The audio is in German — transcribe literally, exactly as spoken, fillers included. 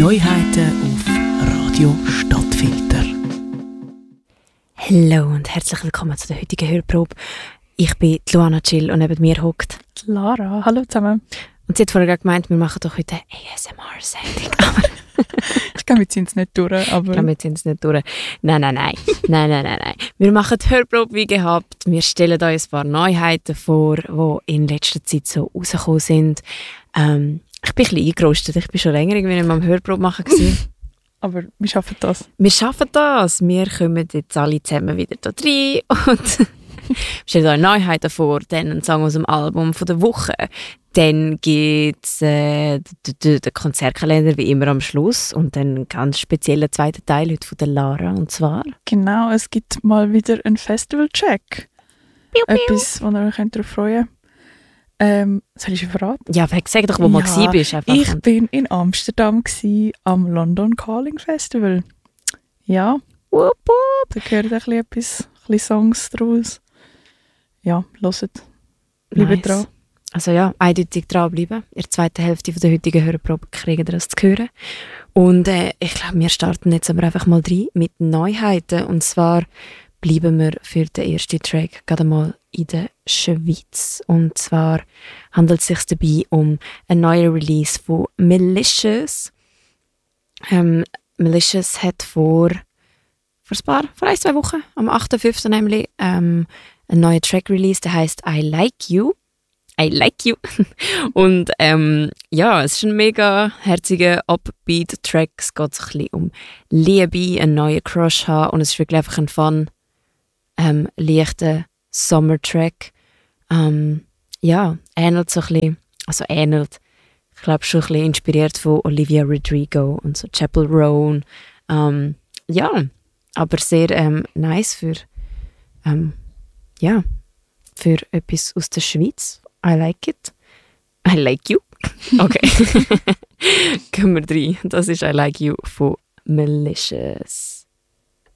Neuheiten auf Radio Stadtfilter. Hallo und herzlich willkommen zu der heutigen Hörprobe. Ich bin Luana Chill und neben mir hockt Lara. Hallo zusammen. Und sie hat vorher gemeint, wir machen doch heute eine A S M R-Sendung. Ich glaube, wir ziehen es nicht durch. Aber ich glaube, wir ziehen es nicht durch. Nein, nein, nein. nein, nein, nein, nein. Wir machen die Hörprobe wie gehabt. Wir stellen euch ein paar Neuheiten vor, die in letzter Zeit so rausgekommen sind. Ähm, ich bin ein bisschen eingerostet. Ich bin schon länger irgendwie nicht mehr am Hörprobe machen gewesen. Aber wir schaffen das. Wir schaffen das. Wir kommen jetzt alle zusammen wieder da rein und stellen euch Neuheiten vor. Dann einen Song aus dem Album von der Woche. Dann gibt es äh, den Konzertkalender wie immer am Schluss und dann einen ganz speziellen zweiten Teil heute von der Lara, und zwar... Genau, es gibt mal wieder einen Festival-Check. Piu, piu. Etwas, wo ihr euch darauf freuen könnt. Ähm, soll ich schon verraten? Ja, sag doch, wo du ja, mal bist. Einfach. Ich bin in Amsterdam gsi, am London Calling Festival. Ja, Wupp, wupp. da gehört ein bisschen etwas, ein bisschen Songs draus. Ja, hört. Bleibt Nice. dran. Also ja, eindeutig dranbleiben. In der zweiten Hälfte der heutigen Hörprobe kriegen ihr das zu hören. Und äh, ich glaube, wir starten jetzt aber einfach mal rein mit Neuheiten. Und zwar bleiben wir für den ersten Track gerade mal in der Schweiz. Und zwar handelt es sich dabei um einen neuen Release von Malicious. Ähm, Malicious hat vor, vor ein paar, vor ein, zwei Wochen, am achten fünften nämlich, ähm, einen neuen Track release, der heisst I Like You. I like you. Und ähm, ja, es ist ein mega herziger Upbeat-Track. Es geht so ein bisschen um Liebe, einen neuen Crush haben, und es ist wirklich einfach ein fun, ähm, leichter Summer-Track. Ähm, ja, ähnelt so ein bisschen, also ähnelt, ich glaube schon ein bisschen inspiriert von Olivia Rodrigo und so Chappell Roan. Ähm, ja, aber sehr ähm, nice für, ähm, ja, für etwas aus der Schweiz. I like it. I like you. Okay. Gehen wir rein. Das ist I Like You von Malicious.